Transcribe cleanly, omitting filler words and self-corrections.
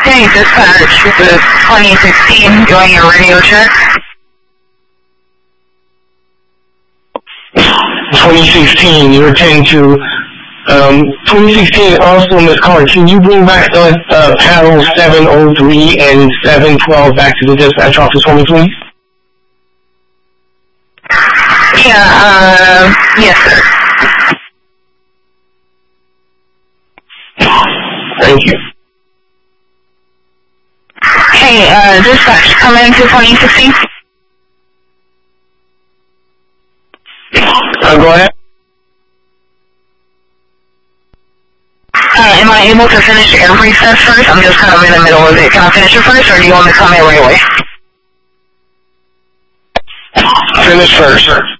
Okay, dispatch, this is 2016, doing your radio check. 2016, you're attending to 2016 also Ms. Carter, can you bring back panel 703 and 712 back to the dispatch office for me, please? Yeah, yes, sir. Thank you. Hey, dispatch, come into 2016. Go ahead. Am I able to finish every set first? I'm just kind of in the middle of it. Can I finish it first, or do you want me to come in right away? Finish first, sir.